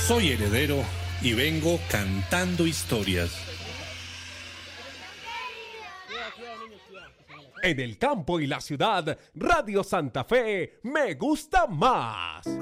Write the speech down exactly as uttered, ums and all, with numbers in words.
Soy heredero y vengo cantando historias. En el campo y la ciudad, Radio Santa Fe me gusta más.